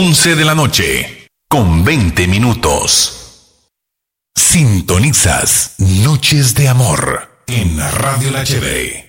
11 de la noche, con 20 minutos. Sintonizas Noches de Amor en Radio La HB.